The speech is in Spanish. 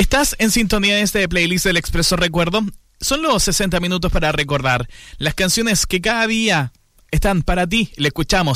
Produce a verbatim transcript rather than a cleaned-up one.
¿Estás en sintonía de este playlist del Expreso Recuerdo? Son los sesenta minutos para recordar las canciones que cada día están para ti. Le escuchamos